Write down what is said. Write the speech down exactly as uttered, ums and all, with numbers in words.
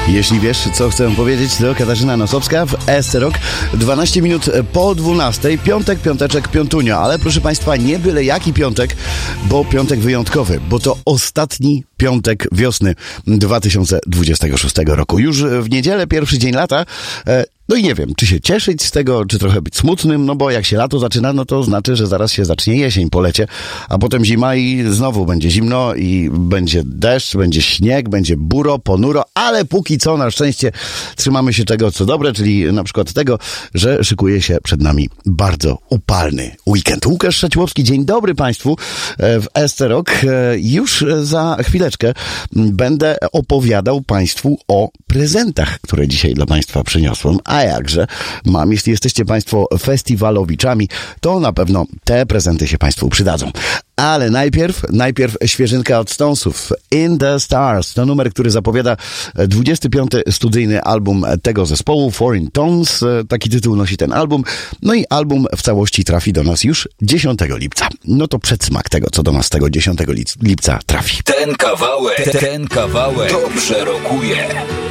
Jeśli wiesz, co chcę powiedzieć, to Katarzyna Nosowska w E S C Rock. dwanaście minut po dwunastej. Piątek, piąteczek, piątunio. Ale proszę Państwa, nie byle jaki piątek, bo piątek wyjątkowy, bo to ostatni piątek wiosny dwa tysiące dwudziestego szóstego roku. Już w niedzielę, pierwszy dzień lata. No i nie wiem, czy się cieszyć z tego, czy trochę być smutnym, no bo jak się lato zaczyna, no to znaczy, że zaraz się zacznie jesień po lecie, a potem zima i znowu będzie zimno i będzie deszcz, będzie śnieg, będzie buro, ponuro, ale póki co na szczęście trzymamy się tego, co dobre, czyli na przykład tego, że szykuje się przed nami bardzo upalny weekend. Łukasz Szaciłowski, dzień dobry Państwu w E S C Rock. Już za chwileczkę będę opowiadał Państwu o prezentach, które dzisiaj dla Państwa przyniosłem. A jakże mam, jeśli jesteście Państwo festiwalowiczami, to na pewno te prezenty się Państwu przydadzą. Ale najpierw, najpierw świeżynka od Stonesów. In the Stars. To numer, który zapowiada dwudziesty piąty studyjny album tego zespołu, Foreign Tones. Taki tytuł nosi ten album. No i album w całości trafi do nas już dziesiątego lipca. No to przedsmak tego, co do nas tego dziesiątego lipca trafi. Ten kawałek, ten kawałek dobrze rokuje.